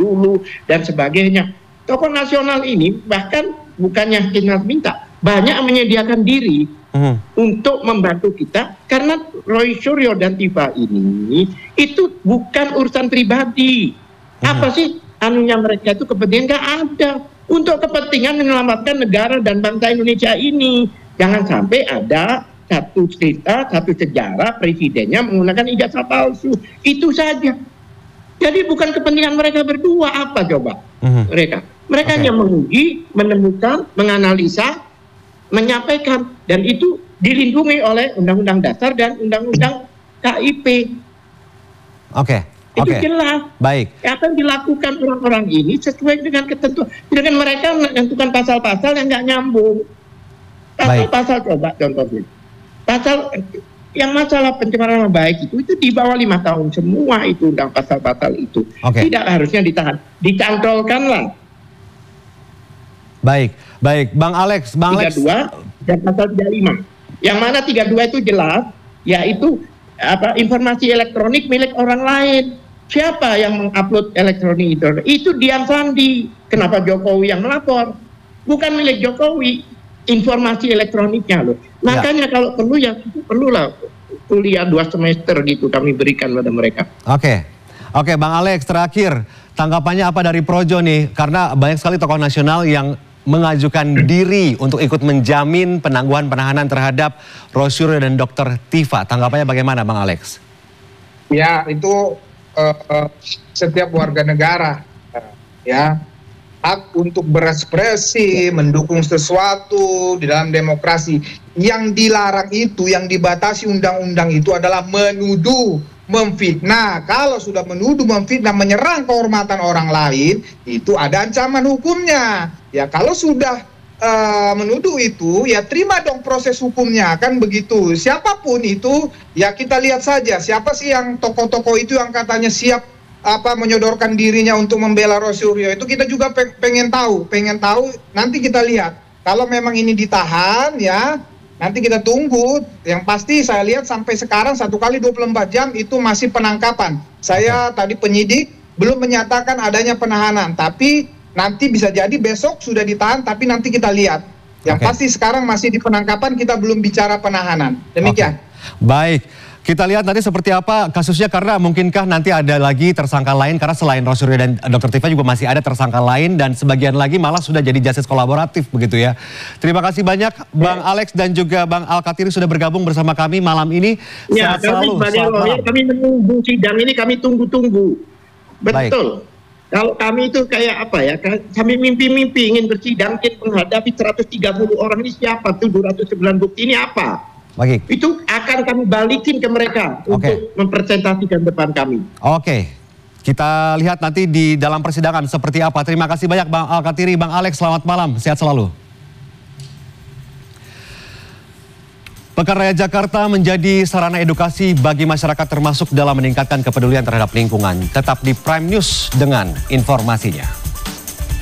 dulu dan sebagainya. Tokoh nasional ini bahkan bukannya kita minta, banyak menyediakan diri untuk membantu kita, karena Roy Suryo dan Tifa ini itu bukan urusan pribadi. Apa sih anunya mereka itu, kepentingan nggak ada. Untuk kepentingan menyelamatkan negara dan bangsa Indonesia ini. Jangan sampai ada satu cerita, satu sejarah presidennya menggunakan ijazah palsu. Itu saja. Jadi bukan kepentingan mereka berdua, apa coba mereka hanya menguji, menemukan, menganalisa, menyampaikan, dan itu dilindungi oleh Undang-Undang Dasar dan Undang-Undang KIP. Itu jelas. Baik. Apa yang dilakukan orang-orang ini sesuai dengan ketentuan. Dengan mereka menentukan pasal-pasal yang nggak nyambung. Pasal-pasal, coba contohnya. Pasal yang masalah pencemaran nama baik itu di bawah 5 tahun semua itu, undang pasal-pasal itu. Tidak harusnya ditahan. Dicantolkan lah. Baik. Bang Alex. 32 dan pasal 35. Yang mana 32 itu jelas, yaitu informasi elektronik milik orang lain. Siapa yang mengupload elektronik itu? Itu Dian Sandi. Kenapa Jokowi yang melapor? Bukan milik Jokowi. Informasi elektroniknya loh. Makanya kalau perlu ya perlulah kuliah 2 semester gitu kami berikan pada mereka. Oke, Bang Alex, terakhir tanggapannya apa dari Projo nih? Karena banyak sekali tokoh nasional yang mengajukan diri untuk ikut menjamin penangguhan penahanan terhadap Roy Suryo dan Dr. Tifa. Tanggapannya bagaimana, Bang Alex? Ya, itu setiap warga negara ya hak untuk berekspresi, mendukung sesuatu di dalam demokrasi. Yang dilarang itu, yang dibatasi undang-undang itu adalah menuduh, memfitnah. Kalau sudah menuduh, memfitnah, menyerang kehormatan orang lain, itu ada ancaman hukumnya. Ya kalau sudah menuduh itu, ya terima dong proses hukumnya, kan begitu. Siapapun itu, ya kita lihat saja siapa sih yang tokoh-tokoh itu yang katanya siap menyodorkan dirinya untuk membela Roy Suryo. Itu kita juga pengen tahu, nanti kita lihat. Kalau memang ini ditahan ya, nanti kita tunggu. Yang pasti saya lihat sampai sekarang 1 kali 24 jam itu masih penangkapan. Saya tadi penyidik belum menyatakan adanya penahanan, tapi nanti bisa jadi besok sudah ditahan, tapi nanti kita lihat. Yang pasti sekarang masih di penangkapan, kita belum bicara penahanan. Demikian. Baik. Kita lihat nanti seperti apa kasusnya, karena mungkinkah nanti ada lagi tersangka lain, karena selain Roy Suryo dan Dr. Tifa juga masih ada tersangka lain, dan sebagian lagi malah sudah jadi justice kolaboratif begitu ya. Terima kasih banyak Bang Alex dan juga Bang Al-Katiri sudah bergabung bersama kami malam ini. Ya, kami menunggu sidang ini, kami tunggu-tunggu. Betul. Kalau kami itu kayak apa ya, kami mimpi-mimpi ingin bersidang, ingin menghadapi 130 orang ini siapa, 709 bukti ini apa? Itu akan kami balikin ke mereka untuk mempresentasikan depan kami. Kita lihat nanti di dalam persidangan seperti apa. Terima kasih banyak Bang Al-Katiri, Bang Alex, selamat malam, sehat selalu. Pekan Raya Jakarta menjadi sarana edukasi bagi masyarakat termasuk dalam meningkatkan kepedulian terhadap lingkungan. Tetap di Prime News dengan informasinya.